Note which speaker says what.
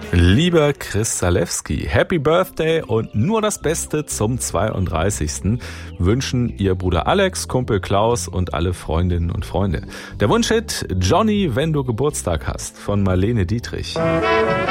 Speaker 1: Lieber Chris Zalewski, Happy Birthday und nur das Beste zum 32. wünschen ihr Bruder Alex, Kumpel Klaus und alle Freundinnen und Freunde. Der Wunschhit Johnny, wenn du Geburtstag hast von Marlene Dietrich.